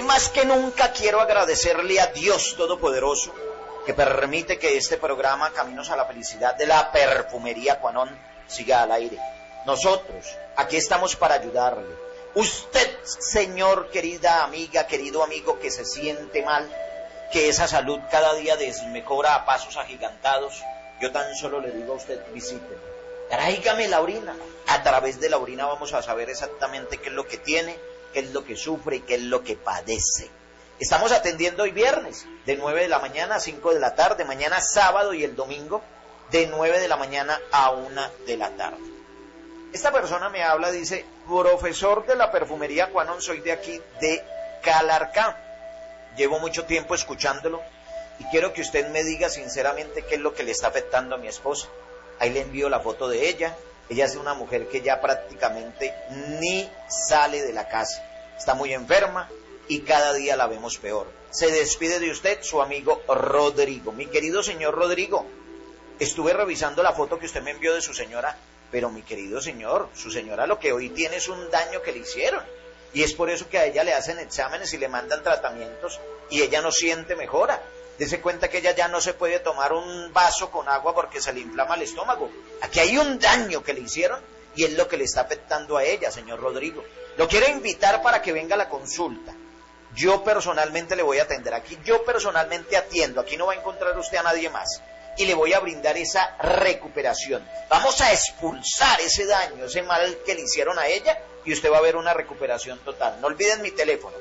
más que nunca quiero agradecerle a Dios Todopoderoso que permite que este programa Caminos a la Felicidad de la Perfumería Cuanón siga al aire. Nosotros aquí estamos para ayudarle. Usted, señor, querida amiga, querido amigo que se siente mal, que esa salud cada día desmejora a pasos agigantados, yo tan solo le digo a usted, visíteme, tráigame la orina. A través de la orina vamos a saber exactamente qué es lo que tiene, qué es lo que sufre y qué es lo que padece. Estamos atendiendo hoy viernes, de 9 de la mañana a 5 de la tarde, mañana sábado y el domingo, de 9 de la mañana a 1 de la tarde. Esta persona me habla, dice, profesor de la perfumería Cuanón, soy de aquí, de Calarcá. Llevo mucho tiempo escuchándolo y quiero que usted me diga sinceramente qué es lo que le está afectando a mi esposa. Ahí le envío la foto de ella. Ella es una mujer que ya prácticamente ni sale de la casa. Está muy enferma y cada día la vemos peor. Se despide de usted su amigo Rodrigo. Mi querido señor Rodrigo, estuve revisando la foto que usted me envió de su señora, pero mi querido señor, su señora lo que hoy tiene es un daño que le hicieron. Y es por eso que a ella le hacen exámenes y le mandan tratamientos y ella no siente mejora. Dese cuenta que ella ya no se puede tomar un vaso con agua porque se le inflama el estómago. Aquí hay un daño que le hicieron y es lo que le está afectando a ella, señor Rodrigo. Lo quiero invitar para que venga a la consulta. Yo personalmente le voy a atender aquí. Yo personalmente atiendo. Aquí no va a encontrar usted a nadie más. Y le voy a brindar esa recuperación. Vamos a expulsar ese daño, ese mal que le hicieron a ella y usted va a ver una recuperación total. No olviden mi teléfono,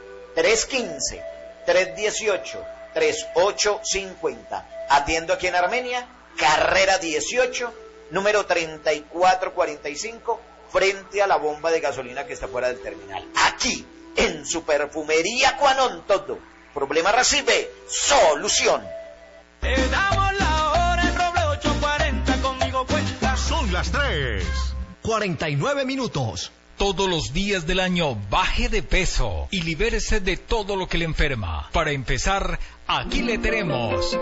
315-318-3850. Atiendo aquí en Armenia, carrera 18, número 3445, frente a la bomba de gasolina que está fuera del terminal. Aquí, en su perfumería Cuanón, todo. Problema recibe solución. Te damos la hora en Roble 840, conmigo cuenta. Son las 3:49 minutos. Todos los días del año baje de peso y libérese de todo lo que le enferma. Para empezar, aquí le tenemos